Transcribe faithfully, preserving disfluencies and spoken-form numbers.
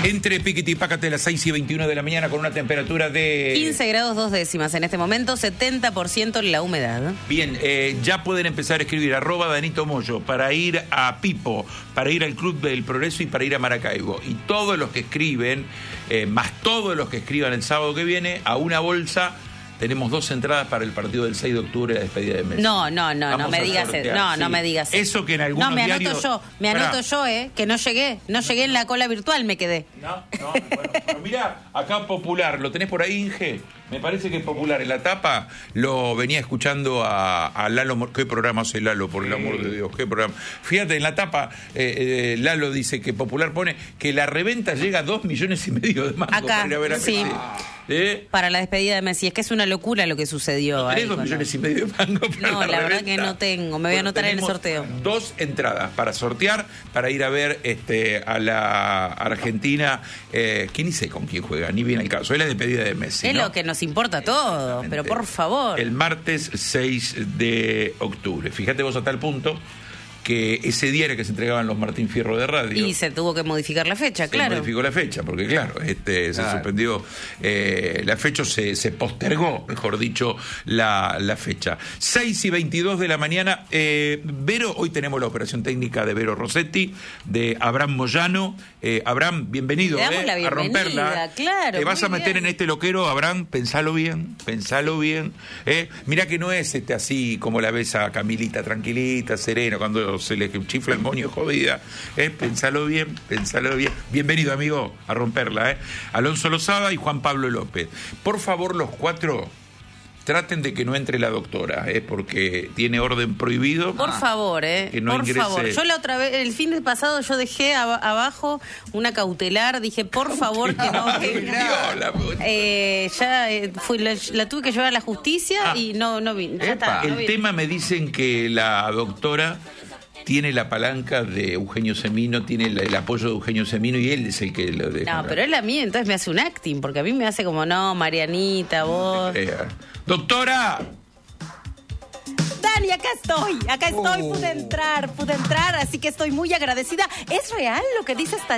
Entre Piquiti y Pácate a las seis y veintiuno de la mañana con una temperatura de... quince grados dos décimas en este momento, setenta por ciento la humedad. Bien, eh, ya pueden empezar a escribir arroba Danito Moyo para ir a Pipo, para ir al Club del Progreso y para ir a Maracaibo. Y todos los que escriben, eh, más todos los que escriban el sábado que viene, a una bolsa... Tenemos dos entradas para el partido del seis de octubre, la despedida de Messi. No, no, no, Vamos no me digas sortear, eso. No, sí. no me digas eso. Eso que en algunos No, me anoto diarios... yo, me anoto Pará. yo, eh, que no llegué, no llegué en la cola virtual, me quedé. No, no, bueno, pero mirá, acá Popular, ¿lo tenés por ahí, Inge? Me parece que Popular en la tapa lo venía escuchando a, a Lalo. Mor- ¿Qué programa hace Lalo, por el amor de Dios? ¿Qué programa? Fíjate, en la tapa eh, eh, Lalo dice que Popular pone que la reventa llega a dos millones y medio de mangos Acá, para ir a ver a sí. Messi. ¿Eh? Para la despedida de Messi, es que es una locura lo que sucedió. ¿Tenés ahí dos cuando- millones y medio de mangos para No, la, la verdad reventa? que no tengo, me voy a anotar en el tenemos sorteo. Dos entradas para sortear, para ir a ver este, a la Argentina, eh, que ni sé con quién juega, ni bien el caso. Es la despedida de Messi, Es ¿no? lo que nos importa a todos, pero por favor. El martes seis de octubre. Fíjate vos a tal punto que ese día era que se entregaban los Martín Fierro de radio. Y se tuvo que modificar la fecha, Se claro. modificó la fecha, porque claro, este, se Claro. suspendió eh, la fecha, se, se postergó, mejor dicho, la, la fecha. seis y veintidós de la mañana, eh, Vero, hoy tenemos la operación técnica de Vero Rossetti, de Abraham Moyano. Eh, Abraham, bienvenido, Le damos eh, la a bienvenida, romperla. claro, Te vas muy a meter bien. en este loquero, Abraham, pensalo bien, pensalo bien. Eh. Mirá que no es este así como la ves a Camilita, tranquilita, serena, cuando se le chifla el moño jodida. Eh. Pensalo bien, pensalo bien. Bienvenido, amigo, a romperla. Eh. Alonso Lozada y Juan Pablo López. Por favor, los cuatro... Traten de que no entre la doctora, eh, porque tiene orden prohibido. Por favor, eh. Que no por ingrese. favor. Yo la otra vez, el fin de pasado, yo dejé ab- abajo una cautelar. Dije, por favor, que no venga. La puta. Eh, ya eh, fui, la, la tuve que llevar a la justicia Ah. y no, no vine. Ya Epa. está, no El vine. tema me dicen que la doctora tiene la palanca de Eugenio Semino, tiene el, el apoyo de Eugenio Semino y él es el que lo deja. No, pero él a mí entonces me hace un acting, porque a mí me hace como, no, Marianita, vos. Eh, ¡Doctora! Dani, acá estoy, acá estoy, Oh. pude entrar, pude entrar, así que estoy muy agradecida. ¿Es real lo que dice esta